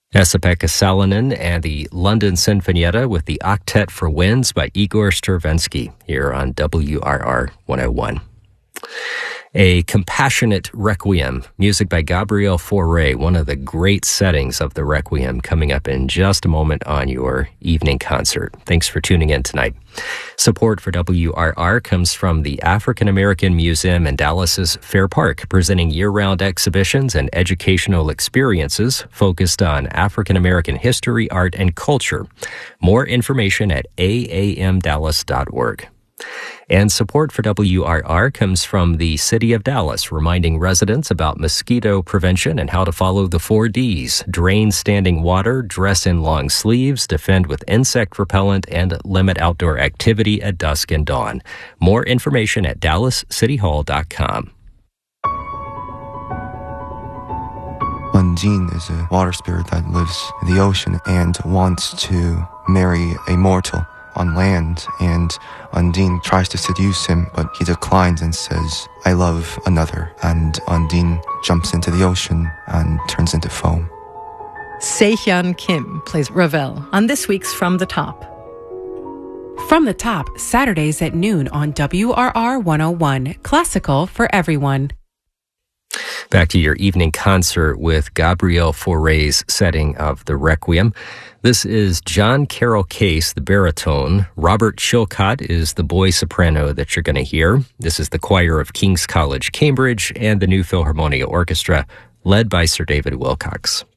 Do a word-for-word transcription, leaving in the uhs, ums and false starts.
Esa-Pekka Salonen and the London Sinfonietta with the Octet for Winds by Igor Stravinsky here on W R R one oh one. A Compassionate Requiem, music by Gabriel Fauré, one of the great settings of the Requiem, coming up in just a moment on your evening concert. Thanks for tuning in tonight. Support for W R R comes from the African American Museum in Dallas's Fair Park, presenting year-round exhibitions and educational experiences focused on African American history, art, and culture. More information at a a m dallas dot org. And support for W R R comes from the City of Dallas, reminding residents about mosquito prevention and how to follow the four Ds: drain standing water, dress in long sleeves, defend with insect repellent, and limit outdoor activity at dusk and dawn. More information at dallas city hall dot com. Undine is a water spirit that lives in the ocean and wants to marry a mortal on land, and Undine tries to seduce him, but he declines and says, "I love another," and Undine jumps into the ocean and turns into foam. Se-Hyun Kim plays Ravel on this week's From the Top. From the Top, Saturdays at noon on W R R one oh one, classical for everyone. Back to your evening concert with Gabriel Fauré's setting of the Requiem. This is John Carroll Case, the baritone. Robert Chilcott is the boy soprano that you're going to hear. This is the choir of King's College, Cambridge, and the New Philharmonia Orchestra, led by Sir David Wilcox.